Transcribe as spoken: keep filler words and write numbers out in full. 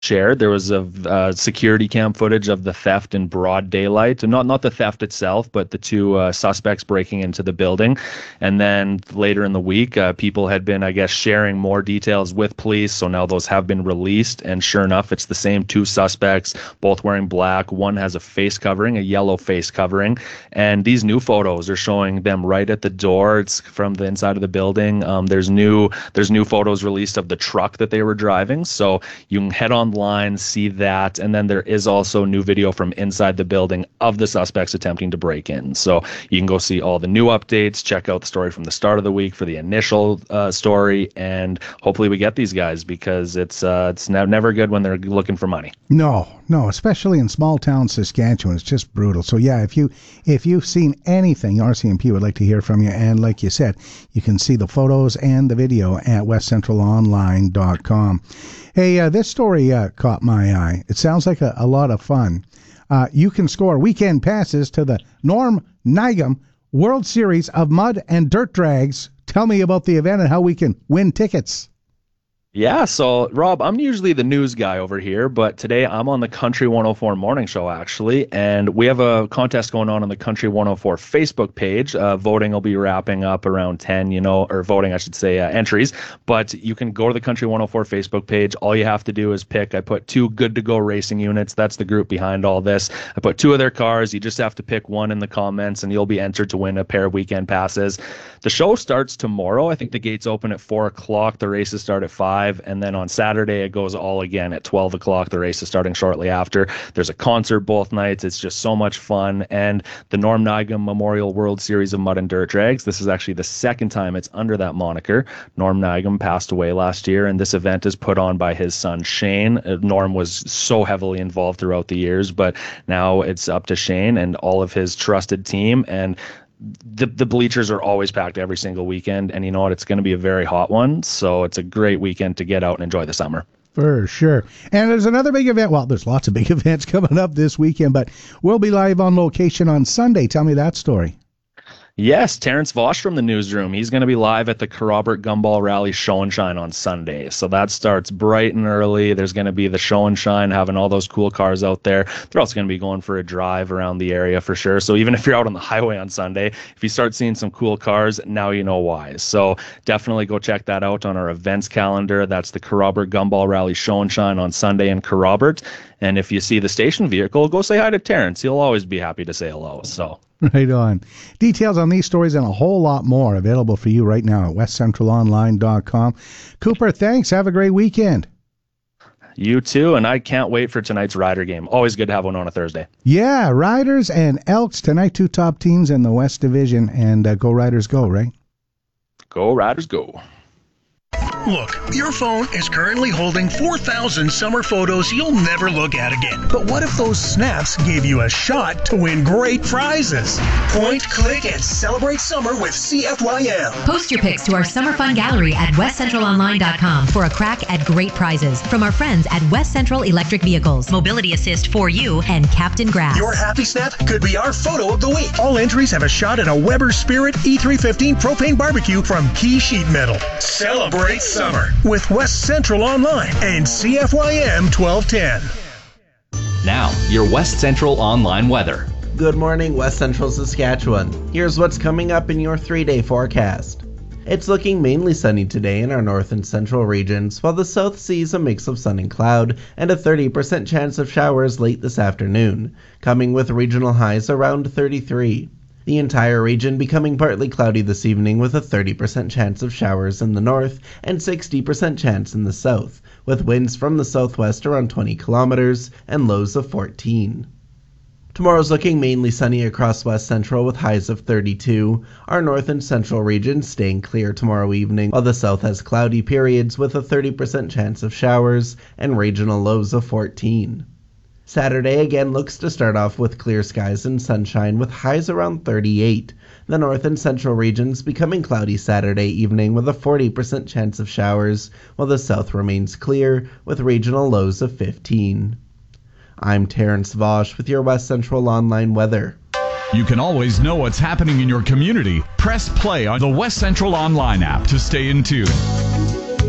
shared. There was a uh, security cam footage of the theft in broad daylight, and not not the theft itself, but the two uh, suspects breaking into the building. And then later in the week, uh, people had been, I guess, sharing more details with police. So now those have been released, and sure enough, it's the same two suspects, both wearing black. One has a face covering, a yellow face covering, and these new photos are showing them right at the door. It's from the inside of the building. Um, there's new there's new photos released of the truck that they were driving, so you can head on online, see that, and then there is also new video from inside the building of the suspects attempting to break in. So you can go see all the new updates, check out the story from the start of the week for the initial uh, story, and hopefully we get these guys, because it's uh, it's ne- never good when they're looking for money. No, no, especially in small town Saskatchewan, it's just brutal. So yeah, if you if you've seen anything, R C M P would like to hear from you, and like you said, you can see the photos and the video at west central online dot com. Hey, uh, this story uh, caught my eye. It sounds like a, a lot of fun. Uh, you can score weekend passes to the Norm Nigam World Series of Mud and Dirt Drags. Tell me about the event and how we can win tickets. Yeah, so Rob, I'm usually the news guy over here, but today I'm on the Country one oh four morning show, actually, and we have a contest going on on the Country one oh four Facebook page. Uh, voting will be wrapping up around ten, you know, or voting, I should say, uh, entries, but you can go to the Country one oh four Facebook page. All you have to do is pick, I put two Good to Go Racing units. That's the group behind all this. I put two of their cars. You just have to pick one in the comments, and you'll be entered to win a pair of weekend passes. The show starts tomorrow. I think the gates open at four o'clock. The races start at five. And then on Saturday, it goes all again at twelve o'clock. The race is starting shortly after. There's a concert both nights. It's just so much fun. And the Norm Nigam Memorial World Series of Mud and Dirt Drags, this is actually the second time it's under that moniker. Norm Nigam passed away last year, and this event is put on by his son, Shane. Uh, Norm was so heavily involved throughout the years, but now it's up to Shane and all of his trusted team. And The the bleachers are always packed every single weekend, and you know what? It's going to be a very hot one, so it's a great weekend to get out and enjoy the summer. For sure. And there's another big event. Well, there's lots of big events coming up this weekend, but we'll be live on location on Sunday. Tell me that story. Yes, Terrence Vosch from the newsroom. He's going to be live at the Kerrobert Gumball Rally Show and Shine on Sunday. So that starts bright and early. There's going to be the show and shine, having all those cool cars out there. They're also going to be going for a drive around the area for sure. So even if you're out on the highway on Sunday, if you start seeing some cool cars, now you know why. So definitely go check that out on our events calendar. That's the Kerrobert Gumball Rally Show and Shine on Sunday in Kerrobert. And if you see the station vehicle, go say hi to Terrence. He'll always be happy to say hello. So. Right on. Details on these stories and a whole lot more available for you right now at west central online dot com. Cooper, thanks. Have a great weekend. You too, and I can't wait for tonight's Rider game. Always good to have one on a Thursday. Yeah, Riders and Elks tonight, two top teams in the West Division, and uh, go Riders go, right? Go Riders go. Look, your phone is currently holding four thousand summer photos you'll never look at again. But what if those snaps gave you a shot to win great prizes? Point, click, and celebrate summer with C F Y M. Post your pics to our summer fun gallery at west central online dot com for a crack at great prizes from our friends at West Central Electric Vehicles, Mobility Assist for You, and Captain Grass. Your happy snap could be our photo of the week. All entries have a shot at a Weber Spirit E three fifteen propane barbecue from Key Sheet Metal. Celebrate summer with West Central Online and C F Y M twelve ten. Now, your West Central Online weather. Good morning, West Central Saskatchewan. Here's what's coming up in your three-day forecast. It's looking mainly sunny today in our north and central regions, while the south sees a mix of sun and cloud and a thirty percent chance of showers late this afternoon, coming with regional highs around thirty-three. The entire region becoming partly cloudy this evening with a thirty percent chance of showers in the north and sixty percent chance in the south, with winds from the southwest around twenty kilometers and lows of fourteen. Tomorrow's looking mainly sunny across West Central with highs of thirty-two. Our north and central regions staying clear tomorrow evening, while the south has cloudy periods with a thirty percent chance of showers and regional lows of fourteen. Saturday again looks to start off with clear skies and sunshine with highs around thirty-eight. The north and central regions becoming cloudy Saturday evening with a forty percent chance of showers, while the south remains clear with regional lows of fifteen. I'm Terrence Vosch with your West Central Online weather. You can always know what's happening in your community. Press play on the West Central Online app to stay in tune.